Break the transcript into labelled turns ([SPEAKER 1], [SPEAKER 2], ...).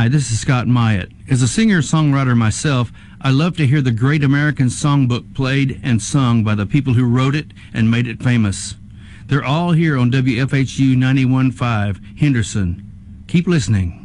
[SPEAKER 1] Hi, this is Scott Myatt. As a singer-songwriter myself, I love to hear the Great American Songbook played and sung by the people who wrote it and made it famous. They're all here on WFHU 91.5, Henderson. Keep listening.